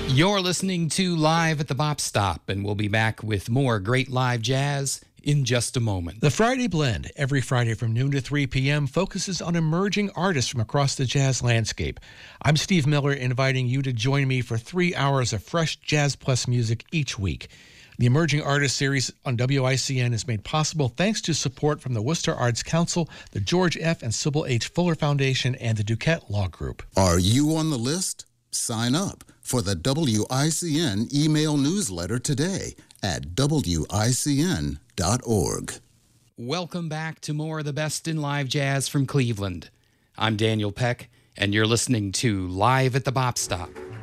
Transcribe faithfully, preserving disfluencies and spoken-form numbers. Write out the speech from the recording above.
You're listening to Live at the Bop Stop, and we'll be back with more great live jazz in just a moment. The Friday Blend, every Friday from noon to three p.m., focuses on emerging artists from across the jazz landscape. I'm Steve Miller, inviting you to join me for three hours of fresh Jazz Plus music each week. The Emerging Artists series on W I C N is made possible thanks to support from the Worcester Arts Council, the George F. and Sybil H. Fuller Foundation, and the Duquette Law Group. Are you on the list? Sign up for the W I C N email newsletter today at W I C N dot org. Welcome back to more of the best in live jazz from Cleveland. I'm Daniel Peck, and you're listening to Live at the Bop Stop.